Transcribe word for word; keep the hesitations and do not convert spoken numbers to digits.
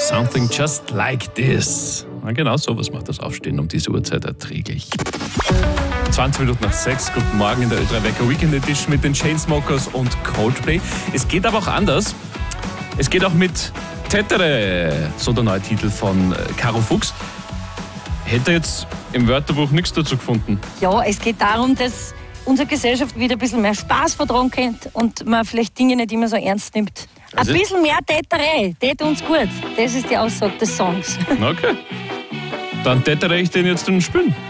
Something Just Like This. Na genau sowas macht das Aufstehen um diese Uhrzeit erträglich. zwanzig Minuten nach sechs, guten Morgen in der Ö drei Wecker Weekend Edition mit den Chainsmokers und Coldplay. Es geht aber auch anders. Es geht auch mit Tettere, so der neue Titel von Caro Fuchs. Hätte jetzt im Wörterbuch nichts dazu gefunden. Ja, es geht darum, dass unsere Gesellschaft wieder ein bisschen mehr Spaß vertragen könnte und man vielleicht Dinge nicht immer so ernst nimmt. Also? Ein bisschen mehr Täterei, tät uns gut. Das ist die Aussage des Songs. Okay. Dann tätere ich den jetzt und spielen.